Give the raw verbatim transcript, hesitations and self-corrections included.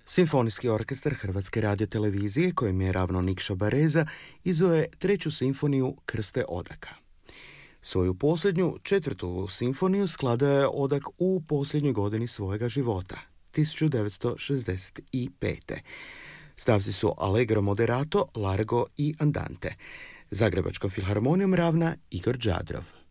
Simfonijski orkestar Hrvatske radiotelevizije, kojim je ravno Nikša Bareza, izveo je treću simfoniju Krste Odaka. Svoju posljednju, četvrtu simfoniju skladao je Odak u posljednjoj godini svojega života, tisuću devetsto šezdeset pete. Stavci su Allegro moderato, Largo i Andante. Zagrebačkom filharmonijom ravna Igor Đadrov.